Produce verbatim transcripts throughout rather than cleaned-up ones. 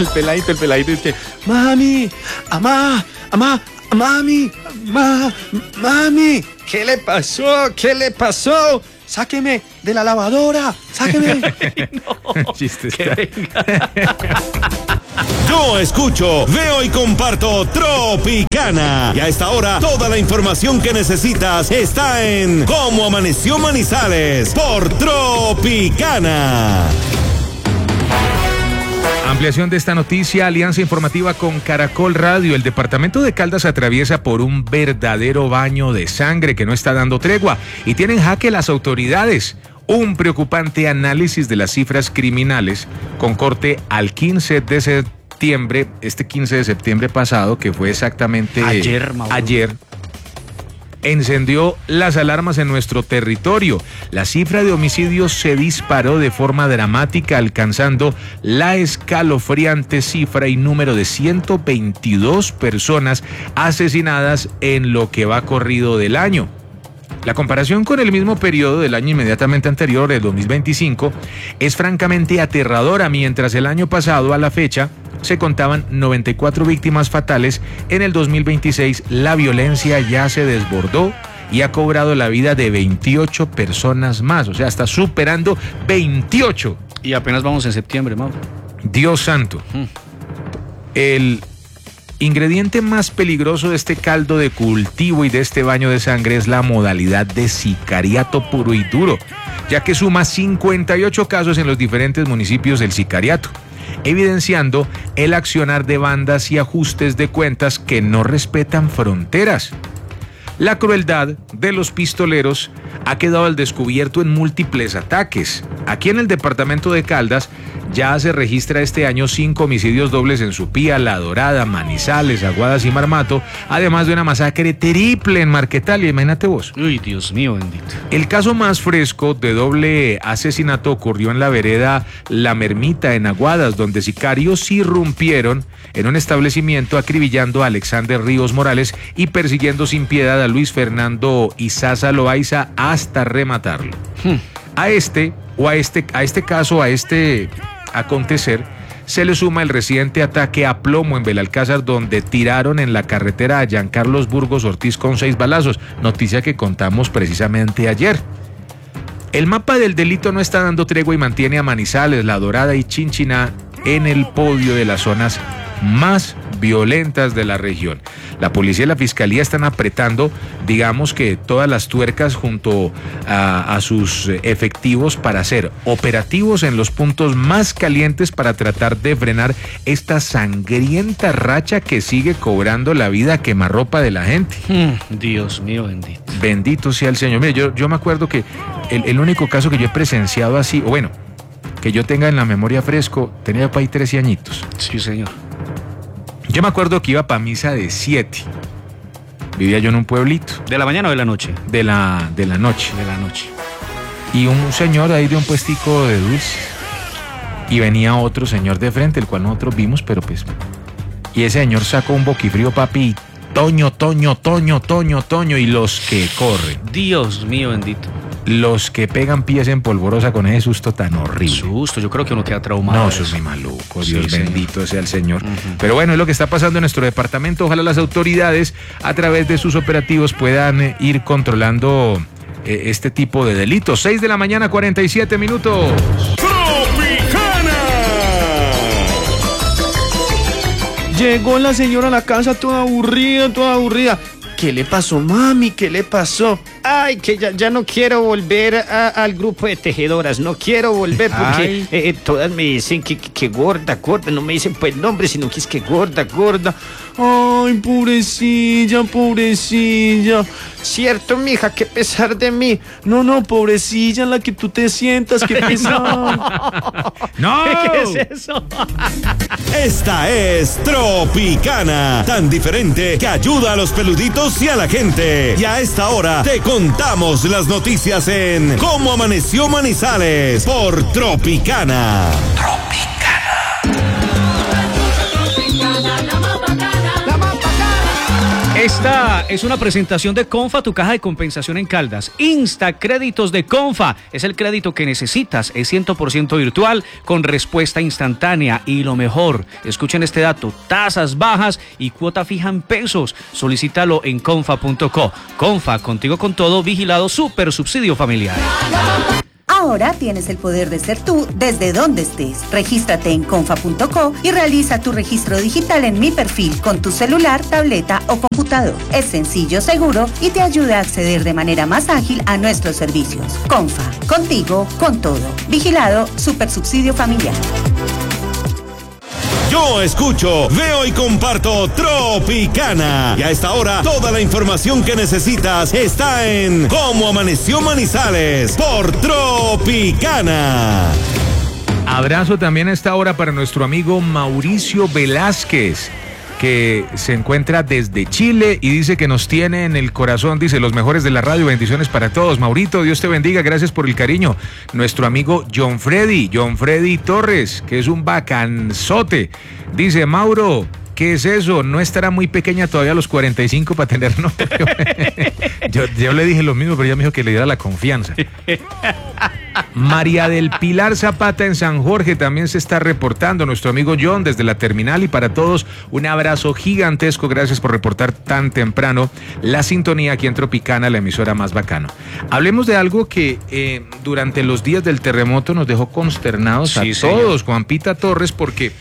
el peladito, el peladito dice, mami, amá, amá, mami, ma, mami, ¿qué le pasó? ¿Qué le pasó? Sáqueme de la lavadora, sáqueme. No, chiste está. Yo escucho, veo y comparto Tropicana. Y a esta hora, toda la información que necesitas está en Cómo Amaneció Manizales por Tropicana. Ampliación de esta noticia, alianza informativa con Caracol Radio. El departamento de Caldas atraviesa por un verdadero baño de sangre que no está dando tregua y tienen jaque las autoridades. Un preocupante análisis de las cifras criminales con corte al quince de septiembre, este quince de septiembre pasado, que fue exactamente ayer, Mauro. ayer, encendió las alarmas en nuestro territorio. La cifra de homicidios se disparó de forma dramática, alcanzando la escalofriante cifra y número de ciento veintidós personas asesinadas en lo que va corrido del año. La comparación con el mismo periodo del año inmediatamente anterior, el dos mil veinticinco, es francamente aterradora. Mientras el año pasado, a la fecha, se contaban noventa y cuatro víctimas fatales, en el dos mil veintiséis la violencia ya se desbordó y ha cobrado la vida de veintiocho personas más, o sea, está superando veintiocho. Y apenas vamos en septiembre, Mauro. Dios santo. Hmm. El ingrediente más peligroso de este caldo de cultivo y de este baño de sangre es la modalidad de sicariato puro y duro, ya que suma cincuenta y ocho casos en los diferentes municipios del sicariato, evidenciando el accionar de bandas y ajustes de cuentas que no respetan fronteras. La crueldad de los pistoleros ha quedado al descubierto en múltiples ataques. Aquí en el departamento de Caldas ya se registra este año cinco homicidios dobles en Supía, La Dorada, Manizales, Aguadas y Marmato, además de una masacre triple en Marquetalia, imagínate vos. Uy, Dios mío bendito. El caso más fresco de doble asesinato ocurrió en la vereda La Mermita, en Aguadas, donde sicarios irrumpieron en un establecimiento acribillando a Alexander Ríos Morales y persiguiendo sin piedad a Luis Fernando Izaza Loaiza hasta rematarlo. Hmm. A este, o a este, a este caso, a este acontecer, se le suma el reciente ataque a plomo en Belalcázar, donde tiraron en la carretera a Giancarlos Burgos Ortiz con seis balazos, noticia que contamos precisamente ayer. El mapa del delito no está dando tregua y mantiene a Manizales, La Dorada y Chinchiná en el podio de las zonas más violentas de la región. La policía y la fiscalía están apretando, digamos que todas las tuercas junto a, a sus efectivos para hacer operativos en los puntos más calientes para tratar de frenar esta sangrienta racha que sigue cobrando la vida a quemarropa de la gente. Mm, Dios mío bendito. Bendito sea el Señor. Mire, yo, yo me acuerdo que el, el único caso que yo he presenciado así, o bueno, que yo tenga en la memoria fresco, tenía para ahí trece añitos. Sí, señor. Yo me acuerdo que iba para misa de siete. Vivía yo en un pueblito. ¿De la mañana o de la noche? De la, de la noche. De la noche. Y un señor ahí de un puestico de dulces. Y venía otro señor de frente, el cual nosotros vimos, pero pues... Y ese señor sacó un boquifrío, papi, y toño, toño, toño, toño, toño, y los que corren. Dios mío bendito. Los que pegan pies en polvorosa con ese susto tan horrible. Susto, yo creo que uno queda traumado. No, eso es muy maluco, Dios sí, bendito señor. sea el Señor. Uh-huh. Pero bueno, es lo que está pasando en nuestro departamento. Ojalá las autoridades, a través de sus operativos, puedan eh, ir controlando eh, este tipo de delitos. seis de la mañana, cuarenta y siete minutos. ¡Tropicana! Llegó la señora a la casa toda aburrida, toda aburrida. ¿Qué le pasó, mami? ¿Qué le pasó? Ay, que ya, ya no quiero volver a, al grupo de tejedoras, no quiero volver porque eh, eh, todas me dicen que, que, que gorda, gorda, no me dicen pues el nombre, sino que es que gorda, gorda. Ay, pobrecilla, pobrecilla. Cierto, mija, qué pesar de mí. No, no, pobrecilla en la que tú te sientas, qué pesar. ¡No! ¿Qué es eso? Esta es Tropicana, tan diferente que ayuda a los peluditos y a la gente. Y a esta hora te contamos las noticias en Cómo Amaneció Manizales por Tropicana. Es Esta es una presentación de Confa, tu caja de compensación en Caldas. Insta Créditos de Confa es el crédito que necesitas, es cien por ciento virtual, con respuesta instantánea y lo mejor, escuchen este dato, tasas bajas y cuota fija en pesos. Solicítalo en confa punto co. Confa, contigo con todo, vigilado, super subsidio familiar. Ahora tienes el poder de ser tú desde donde estés. Regístrate en confa punto co y realiza tu registro digital en Mi Perfil con tu celular, tableta o computador. Es sencillo, seguro y te ayuda a acceder de manera más ágil a nuestros servicios. Confa, contigo, con todo. Vigilado, super subsidio familiar. Yo escucho, veo y comparto Tropicana. Y a esta hora, toda la información que necesitas está en Cómo Amaneció Manizales por Tropicana. Abrazo también a esta hora para nuestro amigo Mauricio Velázquez, que se encuentra desde Chile y dice que nos tiene en el corazón, dice, los mejores de la radio, bendiciones para todos. Maurito, Dios te bendiga, gracias por el cariño. Nuestro amigo John Freddy, John Freddy Torres, que es un bacanzote, dice, Mauro, ¿qué es eso? ¿No estará muy pequeña todavía a los cuarenta y cinco para tener novio? yo, yo le dije lo mismo, pero ella me dijo que le diera la confianza. María del Pilar Zapata en San Jorge también se está reportando. Nuestro amigo John desde la terminal, y para todos un abrazo gigantesco. Gracias por reportar tan temprano la sintonía aquí en Tropicana, la emisora más bacano. Hablemos de algo que eh, durante los días del terremoto nos dejó consternados sí, a señor. todos, Juanpita Torres, porque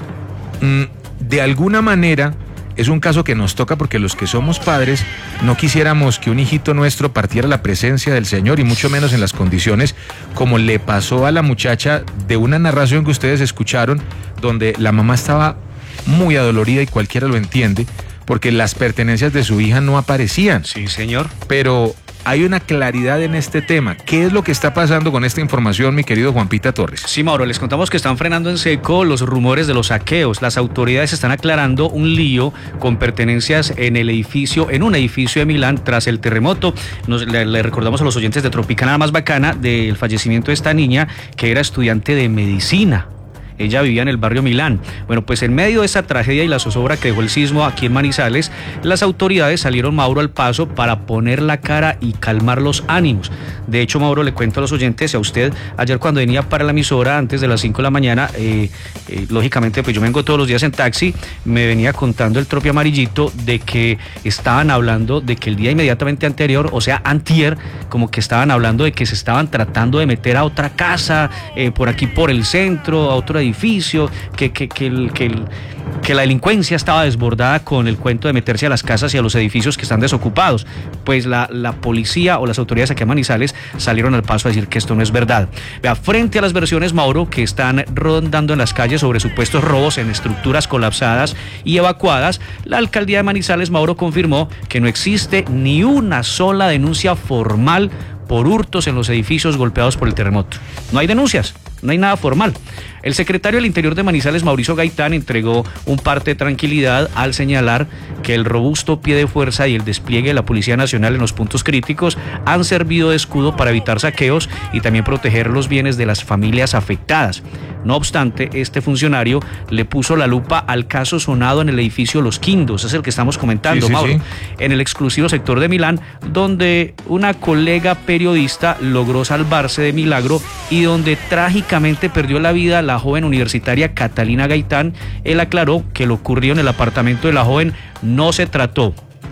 mmm, de alguna manera es un caso que nos toca porque los que somos padres no quisiéramos que un hijito nuestro partiera la presencia del Señor, y mucho menos en las condiciones como le pasó a la muchacha de una narración que ustedes escucharon, donde la mamá estaba muy adolorida y cualquiera lo entiende, porque las pertenencias de su hija no aparecían. Sí, señor. Pero hay una claridad en este tema. ¿Qué es lo que está pasando con esta información, mi querido Juanpita Torres? Sí, Mauro, les contamos que están frenando en seco los rumores de los saqueos. Las autoridades están aclarando un lío con pertenencias en el edificio, en un edificio de Milán tras el terremoto. Nos, le, le recordamos a los oyentes de Tropicana la más bacana del fallecimiento de esta niña, que era estudiante de medicina. Ella vivía en el barrio Milán. Bueno, pues en medio de esa tragedia y la zozobra que dejó el sismo aquí en Manizales, las autoridades salieron, Mauro, al paso para poner la cara y calmar los ánimos. De hecho, Mauro, le cuento a los oyentes y a usted, ayer cuando venía para la emisora antes de las cinco de la mañana, eh, eh, lógicamente, pues yo vengo todos los días en taxi, me venía contando el Tropi Amarillito de que estaban hablando de que el día inmediatamente anterior, o sea, antier, como que estaban hablando de que se estaban tratando de meter a otra casa, eh, por aquí por el centro, a otro edificio, que, que, que, el, que, el, que la delincuencia estaba desbordada con el cuento de meterse a las casas y a los edificios que están desocupados. Pues la, la policía o las autoridades aquí en Manizales salieron al paso a decir que esto no es verdad. Vea, frente a las versiones, Mauro, que están rondando en las calles sobre supuestos robos en estructuras colapsadas y evacuadas, la alcaldía de Manizales, Mauro, confirmó que no existe ni una sola denuncia formal por hurtos en los edificios golpeados por el terremoto. No hay denuncias, no hay nada formal. El secretario del Interior de Manizales, Mauricio Gaitán, entregó un parte de tranquilidad al señalar que el robusto pie de fuerza y el despliegue de la Policía Nacional en los puntos críticos han servido de escudo para evitar saqueos y también proteger los bienes de las familias afectadas. No obstante, este funcionario le puso la lupa al caso sonado en el edificio Los Quindos, es el que estamos comentando, sí, sí, Mauro, sí. En el exclusivo sector de Milán, donde una colega periodista logró salvarse de milagro y donde trágicamente perdió la vida la joven universitaria Catalina Gaitán. Él aclaró que lo ocurrido en el apartamento de la joven no se trató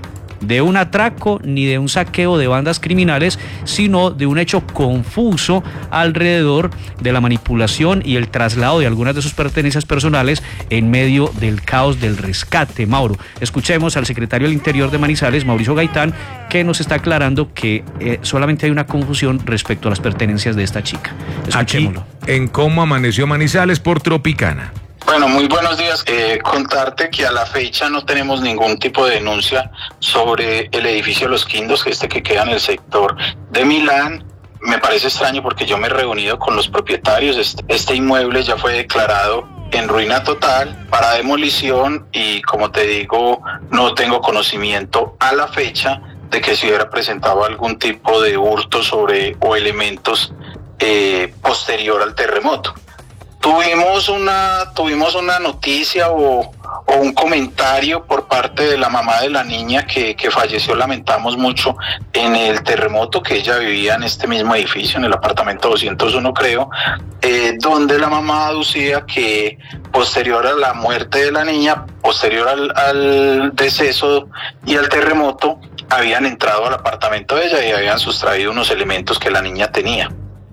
de un atraco ni de un saqueo de bandas criminales, sino de un hecho confuso alrededor de la manipulación y el traslado de algunas de sus pertenencias personales en medio del caos del rescate. Mauro, escuchemos al secretario del Interior de Manizales, Mauricio Gaitán, que nos está aclarando que eh, solamente hay una confusión respecto a las pertenencias de esta chica. Escuchémoslo. Aquí en Cómo Amaneció Manizales por Tropicana. Bueno, muy buenos días. Eh, contarte que a la fecha no tenemos ningún tipo de denuncia sobre el edificio Los Quindos, este que queda en el sector de Milán. Me parece extraño porque yo me he reunido con los propietarios. Este, este inmueble ya fue declarado en ruina total para demolición y, como te digo, no tengo conocimiento a la fecha de que se hubiera presentado algún tipo de hurto sobre o elementos eh, posterior al terremoto. Tuvimos una, tuvimos una noticia o, o un comentario por parte de la mamá de la niña que, que falleció, lamentamos mucho, en el terremoto, que ella vivía en este mismo edificio, en el apartamento doscientos uno creo, eh, donde la mamá aducía que posterior a la muerte de la niña, posterior al, al deceso y al terremoto, habían entrado al apartamento de ella y habían sustraído unos elementos que la niña tenía.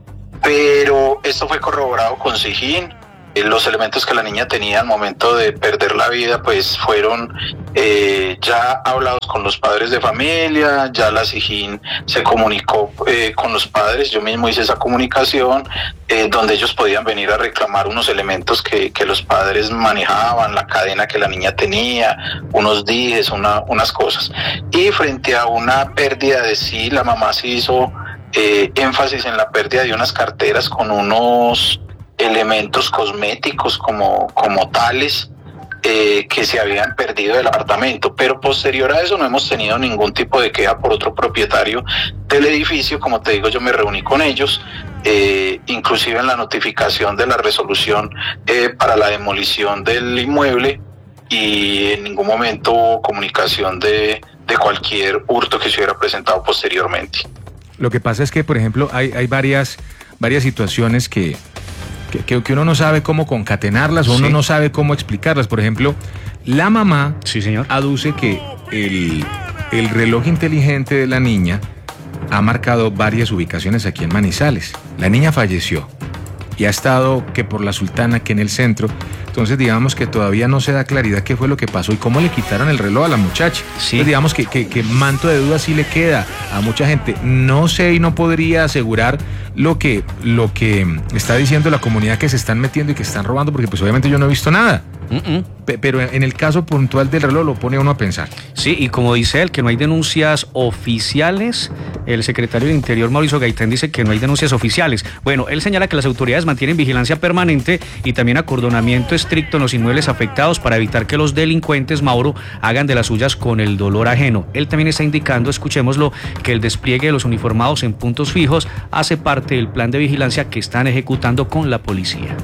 Pero esto fue corroborado con SIJIN. Los elementos que la niña tenía al momento de perder la vida pues fueron eh, ya hablados con los padres de familia, ya la SIJIN se comunicó eh, con los padres, yo mismo hice esa comunicación eh, donde ellos podían venir a reclamar unos elementos que, que los padres manejaban, la cadena que la niña tenía, unos dijes, una, unas cosas. Y frente a una pérdida de sí, la mamá se hizo eh, énfasis en la pérdida de unas carteras con unos elementos cosméticos como, como tales eh, que se habían perdido del apartamento, pero posterior a eso no hemos tenido ningún tipo de queja por otro propietario del edificio. Como te digo, yo me reuní con ellos, eh, inclusive en la notificación de la resolución eh, para la demolición del inmueble, y en ningún momento hubo comunicación de, de cualquier hurto que se hubiera presentado posteriormente. Lo que pasa es que, por ejemplo, hay, hay varias, varias situaciones que Que, que uno no sabe cómo concatenarlas o uno sí. no sabe cómo explicarlas. Por ejemplo, la mamá sí, señor. aduce que el, el reloj inteligente de la niña ha marcado varias ubicaciones aquí en Manizales. La niña falleció y ha estado que por la Sultana, que en el centro. Entonces digamos que todavía no se da claridad qué fue lo que pasó y cómo le quitaron el reloj a la muchacha. Sí. Entonces digamos que, que, que manto de duda sí le queda a mucha gente. No sé y no podría asegurar lo que, lo que está diciendo la comunidad, que se están metiendo y que están robando, porque pues obviamente yo no he visto nada. Uh-uh. Pe- pero en el caso puntual del reloj lo pone uno a pensar. Sí, y como dice él, que no hay denuncias oficiales, el secretario del Interior, Mauricio Gaitán, dice que no hay denuncias oficiales. Bueno, él señala que las autoridades mantienen vigilancia permanente y también acordonamiento estricto en los inmuebles afectados para evitar que los delincuentes, Mauro, hagan de las suyas con el dolor ajeno. Él también está indicando, escuchémoslo, que el despliegue de los uniformados en puntos fijos hace parte del plan de vigilancia que están ejecutando con la policía.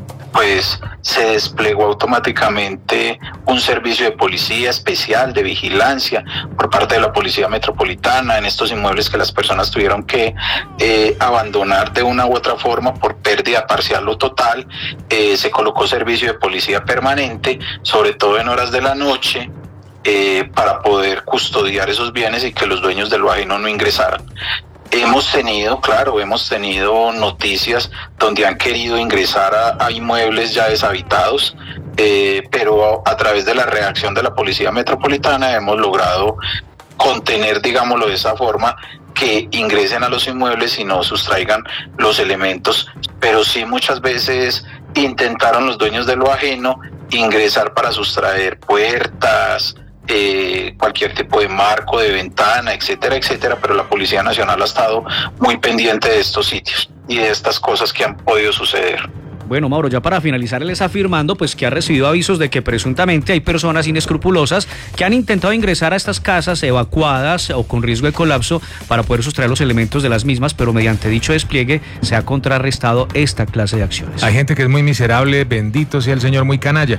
Pues se desplegó automáticamente un servicio de policía especial de vigilancia por parte de la Policía Metropolitana en estos inmuebles que las personas tuvieron que eh, abandonar de una u otra forma por pérdida parcial o total. Eh, se colocó servicio de policía permanente, sobre todo en horas de la noche, eh, para poder custodiar esos bienes y que los dueños de lo ajeno no ingresaran. Hemos tenido, claro, hemos tenido noticias donde han querido ingresar a, a inmuebles ya deshabitados, eh, pero a, a través de la reacción de la Policía Metropolitana hemos logrado contener, digámoslo de esa forma, que ingresen a los inmuebles y no sustraigan los elementos, pero sí muchas veces intentaron los dueños de lo ajeno ingresar para sustraer puertas, Eh, cualquier tipo de marco, de ventana, etcétera, etcétera, pero la Policía Nacional ha estado muy pendiente de estos sitios y de estas cosas que han podido suceder. Bueno, Mauro, ya para finalizar, él está afirmando pues que ha recibido avisos de que presuntamente hay personas inescrupulosas que han intentado ingresar a estas casas evacuadas o con riesgo de colapso para poder sustraer los elementos de las mismas, pero mediante dicho despliegue se ha contrarrestado esta clase de acciones. Hay gente que es muy miserable, bendito sea el Señor, muy canalla.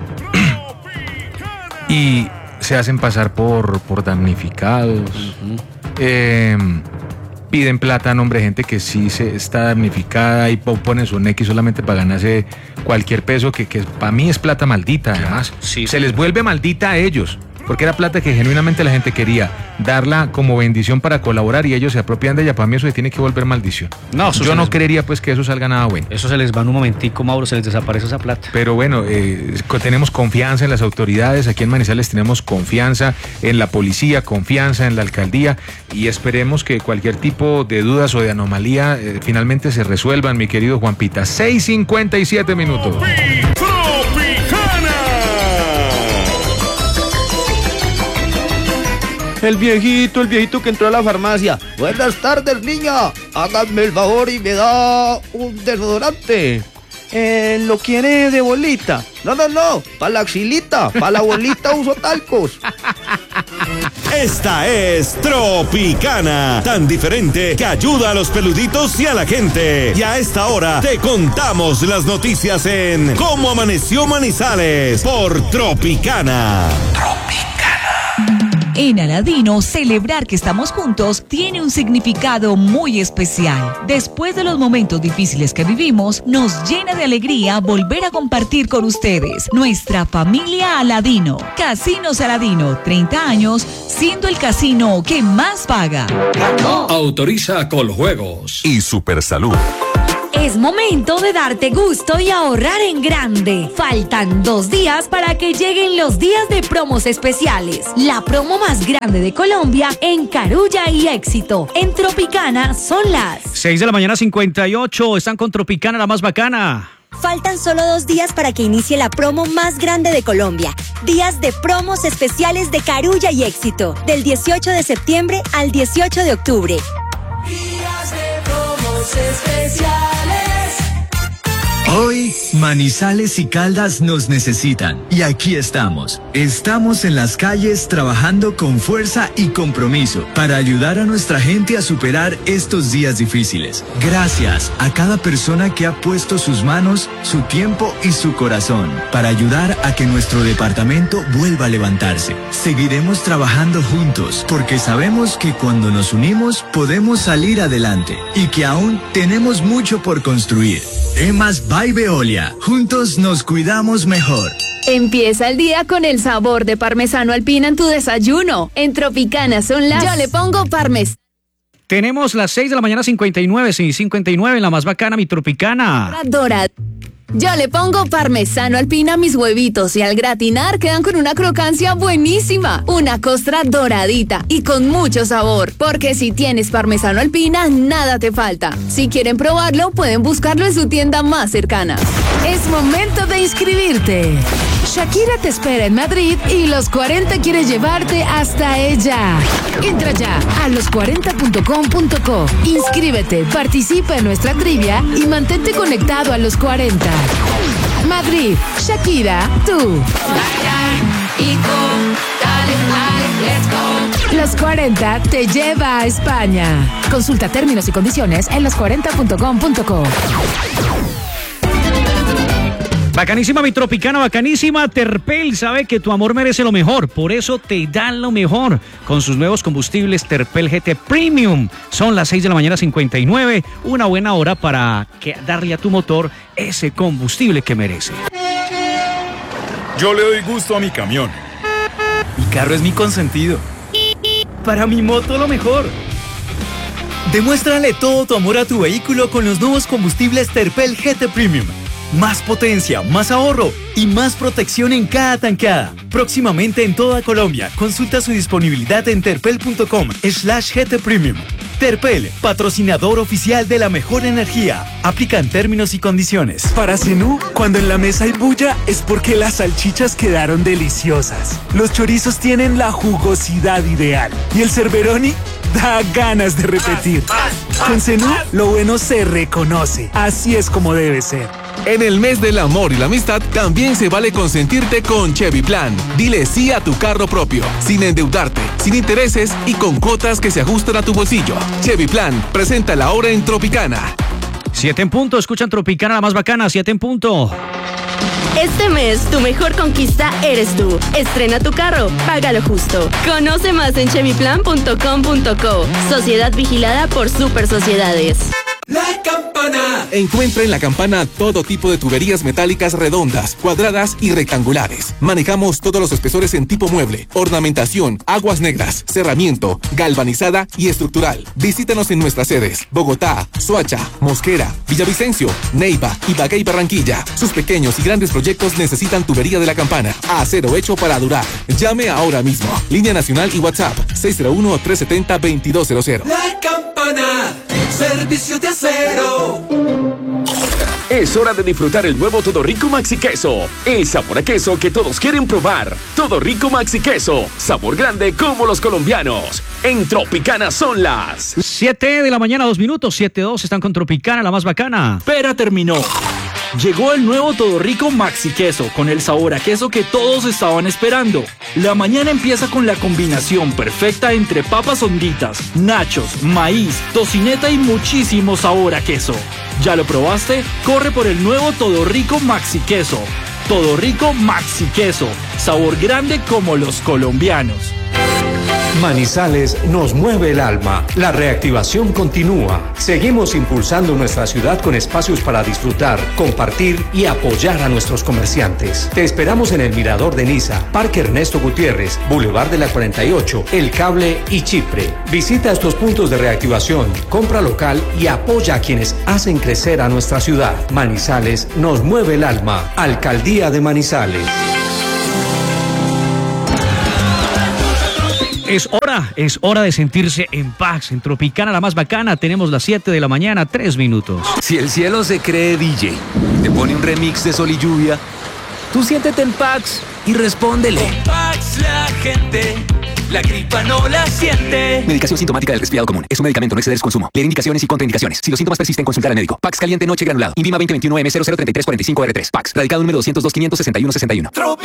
Y se hacen pasar por, por damnificados. Uh-huh. Eh, piden plata a nombre de gente que sí se está damnificada y ponen su N X solamente para ganarse cualquier peso, que, que para mí es plata maldita, además. Sí, se sí. les vuelve maldita a ellos, porque era plata que genuinamente la gente quería darla como bendición para colaborar y ellos se apropian de ella. Para mí eso se tiene que volver maldición. No, yo no les... creería pues que eso salga nada bueno. Eso se les va en un momentico, Mauro, se les desaparece esa plata. Pero bueno, eh, tenemos confianza en las autoridades, aquí en Manizales tenemos confianza en la policía, confianza en la alcaldía y esperemos que cualquier tipo de dudas o de anomalía eh, finalmente se resuelvan, mi querido Juanpita. seis cincuenta y siete minutos. El viejito, el viejito que entró a la farmacia. Buenas tardes, niña. Háganme el favor y me da un desodorante. Eh, ¿Lo quiere de bolita? No, no, no. Para la axilita. Para la bolita uso talcos. Esta es Tropicana, tan diferente que ayuda a los peluditos y a la gente. Y a esta hora te contamos las noticias en Cómo Amaneció Manizales por Tropicana. En Aladino, celebrar que estamos juntos tiene un significado muy especial. Después de los momentos difíciles que vivimos, nos llena de alegría volver a compartir con ustedes, nuestra familia Aladino. Casinos Aladino, treinta años, siendo el casino que más paga. Autoriza Coljuegos y Supersalud. Es momento de darte gusto y ahorrar en grande. Faltan dos días para que lleguen los días de promos especiales. La promo más grande de Colombia en Carulla y Éxito. En Tropicana son las seis de la mañana cincuenta y ocho. Están con Tropicana, la más bacana. Faltan solo dos días para que inicie la promo más grande de Colombia. Días de promos especiales de Carulla y Éxito. Del dieciocho de septiembre al dieciocho de octubre. Días de promos especiales. Hoy, Manizales y Caldas nos necesitan. Y aquí estamos. Estamos en las calles trabajando con fuerza y compromiso para ayudar a nuestra gente a superar estos días difíciles. Gracias a cada persona que ha puesto sus manos, su tiempo y su corazón para ayudar a que nuestro departamento vuelva a levantarse. Seguiremos trabajando juntos porque sabemos que cuando nos unimos podemos salir adelante y que aún tenemos mucho por construir. Emas by Veolia. Juntos nos cuidamos mejor. Empieza el día con el sabor de parmesano alpina en tu desayuno. En Tropicana son las... Yo le pongo parmesano. Tenemos las seis de la mañana cincuenta y nueve, sí, cincuenta y nueve en la más bacana, mi Tropicana. Dorada. Yo le pongo parmesano alpina a mis huevitos y al gratinar quedan con una crocancia buenísima. Una costra doradita y con mucho sabor. Porque si tienes parmesano alpina, nada te falta. Si quieren probarlo, pueden buscarlo en su tienda más cercana. Es momento de inscribirte. Shakira te espera en Madrid y Los cuarenta quiere llevarte hasta ella. Entra ya a los cuarenta punto com punto co. Inscríbete, participa en nuestra trivia y mantente conectado a Los cuarenta. Madrid, Shakira, tú. Los cuarenta te lleva a España. Consulta términos y condiciones en los cuarenta punto com punto co. Bacanísima, mi Tropicana, bacanísima. Terpel sabe que tu amor merece lo mejor, por eso te dan lo mejor. Con sus nuevos combustibles Terpel G T Premium. Son las seis de la mañana cincuenta y nueve, una buena hora para que darle a tu motor ese combustible que merece. Yo le doy gusto a mi camión. Mi carro es mi consentido. Para mi moto lo mejor. Demuéstrale todo tu amor a tu vehículo con los nuevos combustibles Terpel G T Premium. Más potencia, más ahorro y más protección en cada tanqueada. Próximamente en toda Colombia. Consulta su disponibilidad en terpel punto com slash G T Premium. Terpel, patrocinador oficial de la mejor energía. Aplican términos y condiciones. Para Zenú, cuando en la mesa hay bulla, es porque las salchichas quedaron deliciosas. Los chorizos tienen la jugosidad ideal. Y el cerberoni da ganas de repetir. Con Zenú, lo bueno se reconoce. Así es como debe ser. En el mes del amor y la amistad, también se vale consentirte con Chevy Plan. Dile sí a tu carro propio, sin endeudarte, sin intereses y con cuotas que se ajustan a tu bolsillo. Chevy Plan, presenta la hora en Tropicana. Siete en punto, escuchan Tropicana, la más bacana, siete en punto. Este mes, tu mejor conquista eres tú. Estrena tu carro, págalo justo. Conoce más en chevy plan punto com punto co. Sociedad vigilada por Super Sociedades. La Campana. Encuentra en La Campana todo tipo de tuberías metálicas redondas, cuadradas y rectangulares. Manejamos todos los espesores en tipo mueble, ornamentación, aguas negras, cerramiento, galvanizada y estructural. Visítanos en nuestras sedes: Bogotá, Soacha, Mosquera, Villavicencio, Neiva, Ibagué y Barranquilla. Sus pequeños y grandes proyectos necesitan tubería de La Campana. Acero hecho para durar. Llame ahora mismo. Línea nacional y WhatsApp seis cero uno, tres siete cero, dos dos cero cero. La Campana, servicio de acero. Es hora de disfrutar el nuevo Todo Rico Maxi Queso. El sabor a queso que todos quieren probar. Todo Rico Maxi Queso. Sabor grande como los colombianos. En Tropicana son las siete de la mañana, dos minutos. siete dos, están con Tropicana, la más bacana. Espera, terminó. Llegó el nuevo Todo Rico Maxi Queso, con el sabor a queso que todos estaban esperando. La mañana empieza con la combinación perfecta entre papas honditas, nachos, maíz, tocineta y muchísimo sabor a queso. ¿Ya lo probaste? Corre por el nuevo Todo Rico Maxi Queso. Todo Rico Maxi Queso, sabor grande como los colombianos. Manizales nos mueve el alma. La reactivación continúa. Seguimos impulsando nuestra ciudad con espacios para disfrutar, compartir y apoyar a nuestros comerciantes. Te esperamos en el Mirador de Niza, Parque Ernesto Gutiérrez, Boulevard de la cuarenta y ocho, El Cable y Chipre. Visita estos puntos de reactivación, compra local y apoya a quienes hacen crecer a nuestra ciudad. Manizales nos mueve el alma. Alcaldía de Manizales. Es hora, es hora de sentirse en paz. En Tropicana, la más bacana, tenemos las siete de la mañana, tres minutos. Si el cielo se cree D J, te pone un remix de Sol y Lluvia, tú siéntete en Pax y respóndele. Con Pax la gente, la gripa no la siente. Medicación sintomática del resfriado común. Es un medicamento, no exceder su consumo. Leer indicaciones y contraindicaciones. Si los síntomas persisten, consultar al médico. Pax caliente noche granulado. INVIMA veinte veintiuno M cero cero treinta y tres cuarenta y cinco R tres. Pax. Radicado número doscientos dos, quinientos sesenta y uno sesenta y uno.